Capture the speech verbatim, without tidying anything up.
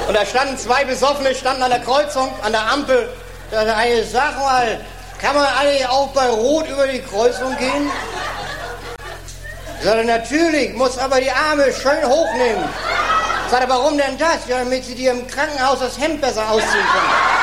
Und da standen zwei Besoffene, standen an der Kreuzung, an der Ampel. Da sagte eine, sag mal, kann man eigentlich auch bei Rot über die Kreuzung gehen? Ich sagte, natürlich, muss aber die Arme schön hochnehmen. Ich sagte, warum denn das? Ja, damit sie dir im Krankenhaus das Hemd besser ausziehen können.